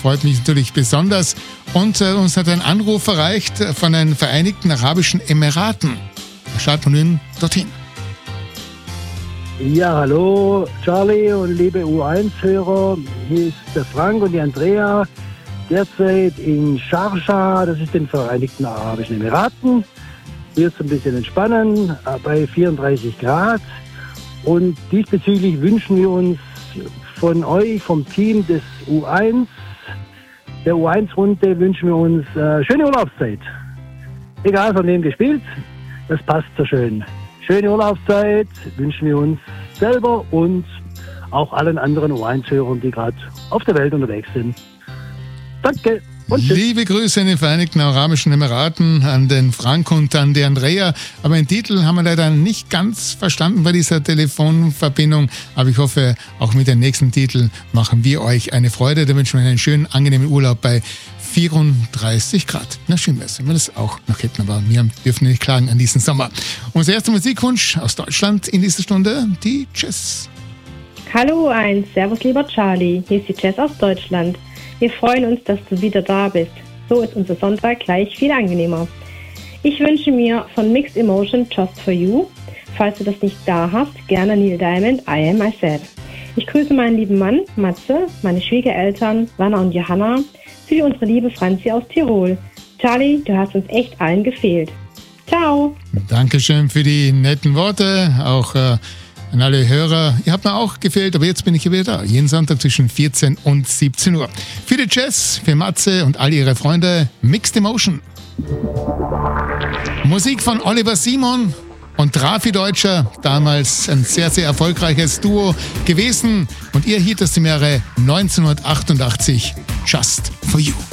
freut mich natürlich besonders. Und uns hat ein Anruf erreicht von den Vereinigten Arabischen Emiraten. Schaut man nun dorthin. Ja, hallo Charlie und liebe U1-Hörer. Hier ist der Frank und die Andrea. Derzeit in Sharjah, das ist den Vereinigten Arabischen Emiraten. Hier ist ein bisschen entspannen, bei 34 Grad. Und diesbezüglich wünschen wir uns von euch, vom Team des U1, der U1-Runde, wünschen wir uns schöne Urlaubszeit. Egal von wem gespielt, das passt so schön. Schöne Urlaubszeit wünschen wir uns selber und auch allen anderen U1-Hörern, die gerade auf der Welt unterwegs sind. Danke. Und liebe Grüße in den Vereinigten Arabischen Emiraten an den Frank und an die Andrea. Aber den Titel haben wir leider nicht ganz verstanden bei dieser Telefonverbindung. Aber ich hoffe, auch mit dem nächsten Titel machen wir euch eine Freude. Da wünschen wir einen schönen, angenehmen Urlaub bei 34 Grad. Na, schön wär's, wenn wir das auch noch hätten. Aber wir dürfen nicht klagen an diesem Sommer. Unser erster Musikwunsch aus Deutschland in dieser Stunde, die Jess. Hallo U1, servus lieber Charlie. Hier ist die Jess aus Deutschland. Wir freuen uns, dass du wieder da bist. So ist unser Sonntag gleich viel angenehmer. Ich wünsche mir von Mixed Emotion Just For You, falls du das nicht da hast, gerne Neil Diamond, I Am Myself. Ich grüße meinen lieben Mann, Matze, meine Schwiegereltern, Wanna und Johanna, sowie unsere liebe Franzi aus Tirol. Charlie, du hast uns echt allen gefehlt. Ciao! Dankeschön für die netten Worte, auch an alle Hörer. Ihr habt mir auch gefehlt, aber jetzt bin ich wieder da. Jeden Sonntag zwischen 14 und 17 Uhr. Für die Jess, für Matze und all ihre Freunde, Mixed Emotion. Musik von Oliver Simon und Trafi Deutscher. Damals ein sehr, sehr erfolgreiches Duo gewesen. Und ihr hielt das im Jahre 1988. Just For You.